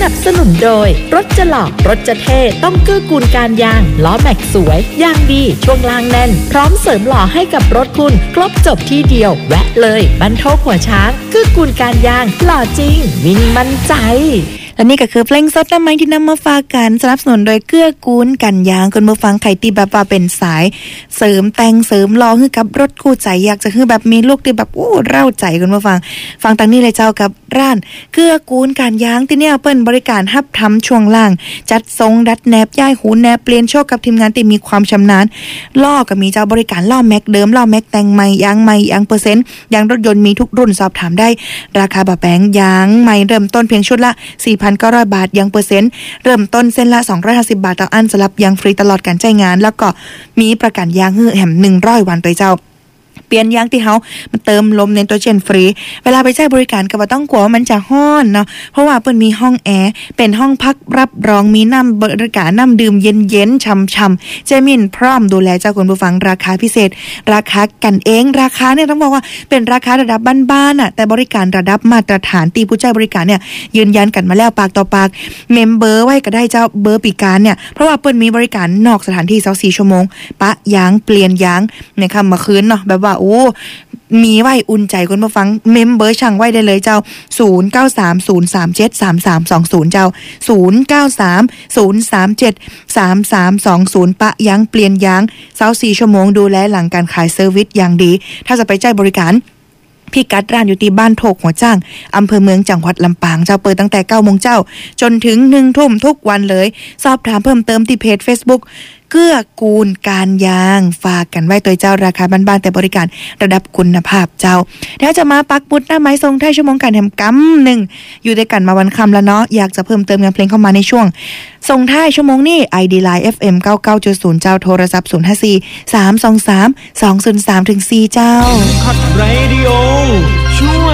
นับสนุนโดยรถจะหล่อรถจะเท่ต้องเกื้อกูลการยางล้อแม็กสวยยางดีช่วงล่างแน่นพร้อมเสริมหล่อให้กับรถคุณครบจบที่เดียวแวะเลยบรรทุกหัวช้างเกื้อกูลการยางหล่อจริงวิ่งมั่นใจและนี่ก็คือเพลงสดน้ำไม้ที่นำมาฝากกันสนับสนุนโดยเกื้อกูลกันยางคนมาฟังไข่ตีแบบว่าเป็นสายเสริมแต่งเสริมล้อให้กับรถคู่ใจอยากจะให้แบบมีลูกที่แบบเร่าใจคนมาฟังตั้งนี้เลยเจ้ากับร้านเกื้อกูลกันยางที่เนี่ยเปิ้นบริการฮับทำช่วงล่างจัดทรงดัดแนบย้ายหูแนบเปลี่ยนโชคกับทีมงานที่มีความชำนาญล้อก็มีเจ้าบริการล้อแม็กเดิมล้อแม็กแต่งใหม่ยางใหม่ยางเปอร์เซ็นต์ยางรถยนต์มีทุกรุ่นสอบถามได้ราคาบะแปงยางใหม่เริ่มต้นเพียงชุดละ 4,900 บาทยางเปอร์เซ็นต์เริ่มต้นเส้นละ250 บาทต่ออันสลับยางฟรีตลอดการใช้งานแล้วก็มีประกันยางหื้อแหม100 วันตัวเจ้าเปลี่ยนยางที่เฮามันเติมลมในตัวเจนฟรีเวลาไปใช้บริการก็บ่ต้องกลัวว่ามันจะฮ้อนเนาะเพราะว่าเปิ้นมีห้องแอร์เป็นห้องพักรับรองมีน้ำบริการน้ำดื่มเย็นๆช่ำๆเจมินพร้อมดูแลเจ้าคุณผู้ฟังราคาพิเศษราคากันเองราคาเนี่ยต้องบอกว่าเป็นราคาระดับบ้านๆน่ะแต่บริการระดับมาตรฐานตีผู้ใช้บริการเนี่ยยืนยันกันมาแล้วปากต่อปากเมมเบอร์ไว้ก็ได้เจ้าเบอร์ปีการเนี่ยเพราะว่าเปิ้นมีบริการนอกสถานที่24 ชั่วโมงปะยางเปลี่ยนยางในค่ำเมื่อคืนเนาะแบบว่ามีไว้อุ่นใจคนมาฟังเมมเบอร์ช่างไว้ได้เลยเจ้า0930373320เจ้า0930373320ปะยางเปลี่ยนยาง24 ชั่วโมงดูแลหลังการขายเซอร์วิสอย่างดีถ้าจะไปใช้บริการพี่กัดร้านอยู่ที่บ้านโถกหัวจ้างอำเภอเมืองจังหวัดลำปางเจ้าเปิดตั้งแต่ 9 โมงเจ้าจนถึง 1 ทุ่มทุกวันเลยสอบถามเพิ่มเติมที่เพจ Facebook เกื้อกูลการยางฝากกันไว้ตัวเจ้าราคาบ้านๆแต่บริการระดับคุณภาพเจ้าแล้วจะมาปักบุตรหน้าไม้ทรงท้ายชั่วโมงการแถมกำหนึ่งอยู่ด้วยกันมาวันค่ำแล้วเนาะอยากจะเพิ่มเติมงานเพลงเข้ามาในช่วงส่งท้ายชั่วโมงนี้ ID Line FM 99.0 เจ้าโทรศัพท์054 323 203-4เจ้า Hot Radio ช่วย